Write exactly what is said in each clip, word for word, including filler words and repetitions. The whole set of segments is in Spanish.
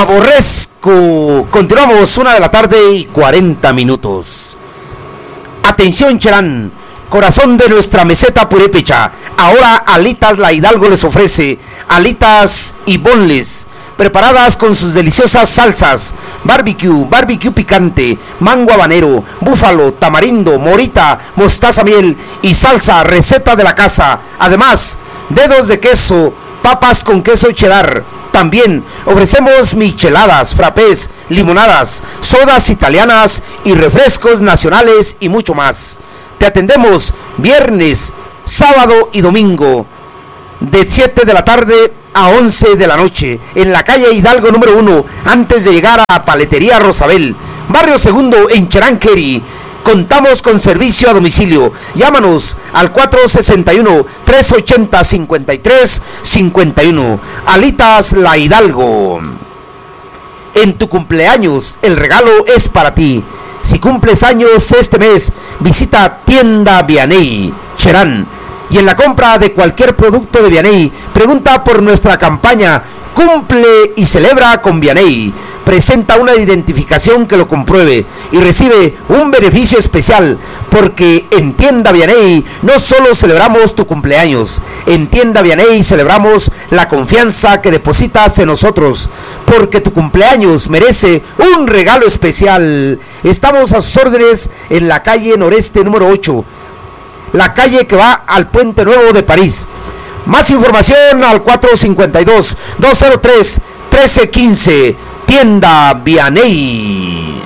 aborrezco. Continuamos, una de la tarde y cuarenta minutos. Atención, Cherán, corazón de nuestra meseta purépecha. Ahora Alitas La Hidalgo les ofrece alitas y bonles, preparadas con sus deliciosas salsas: barbecue, barbecue picante, mango habanero, búfalo, tamarindo, morita, mostaza miel y salsa receta de la casa. Además, dedos de queso, papas con queso cheddar. También ofrecemos micheladas, frappés, limonadas, sodas italianas y refrescos nacionales y mucho más. Te atendemos viernes, sábado y domingo de siete de la tarde a once de la noche en la calle Hidalgo número uno, antes de llegar a Paletería Rosabel, Barrio Segundo, en Cheranqueri. Contamos con servicio a domicilio. Llámanos al cuatro sesenta y uno, tres ochenta, cincuenta y tres cincuenta y uno. Alitas La Hidalgo. En tu cumpleaños, el regalo es para ti. Si cumples años este mes, visita Tienda Vianey, Cherán. Y en la compra de cualquier producto de Vianey, pregunta por nuestra campaña Cumple y celebra con Vianey. Presenta una identificación que lo compruebe y recibe un beneficio especial, porque en Tienda Vianey no solo celebramos tu cumpleaños, en Tienda Vianey celebramos la confianza que depositas en nosotros, porque tu cumpleaños merece un regalo especial. Estamos a sus órdenes en la calle Noreste número ocho, la calle que va al Puente Nuevo de París. Más información al cuatro cincuenta y dos, dos cero tres, trece quince. Tienda Vianey.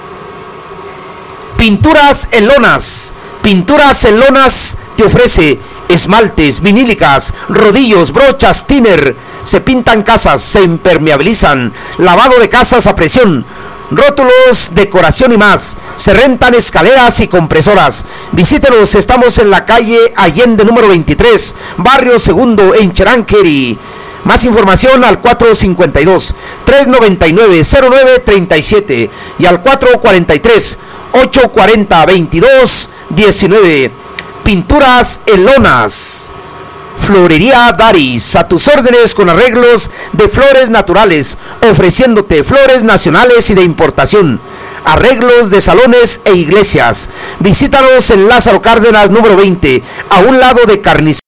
Pinturas en lonas. Pinturas en lonas te ofrece esmaltes, vinílicas, rodillos, brochas, thinner. Se pintan casas, se impermeabilizan, lavado de casas a presión, rótulos, decoración y más. Se rentan escaleras y compresoras. Visítenos, estamos en la calle Allende número veintitrés, Barrio Segundo, en Cheranqueri. Más información al cuatro cincuenta y dos, tres noventa y nueve, cero nueve treinta y siete y al cuatro cuarenta y tres, ocho cuarenta, veintidós diecinueve. Pinturas en lonas. Florería Daris, a tus órdenes con arreglos de flores naturales, ofreciéndote flores nacionales y de importación, arreglos de salones e iglesias. Visítanos en Lázaro Cárdenas número veinte, a un lado de Carnicería